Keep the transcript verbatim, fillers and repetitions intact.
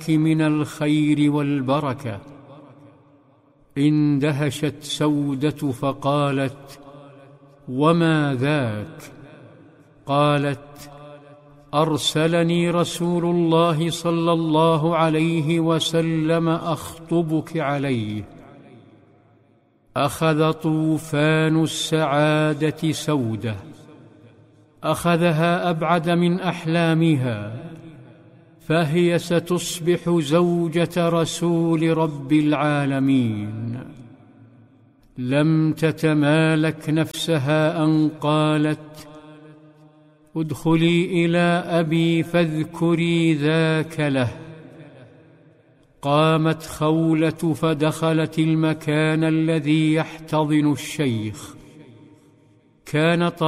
من الخير والبركة. اندهشت سودة فقالت: وما ذاك؟ قالت: أرسلني رسول الله صلى الله عليه وسلم أخطبك عليه. أخذ طوفان السعادة سودة، أخذها أبعد من أحلامها، فهي ستصبح زوجة رسول رب العالمين. لم تتمالك نفسها أن قالت: ادخلي إلى أبي فاذكري ذاك له. قامت خولة فدخلت المكان الذي يحتضن الشيخ. كان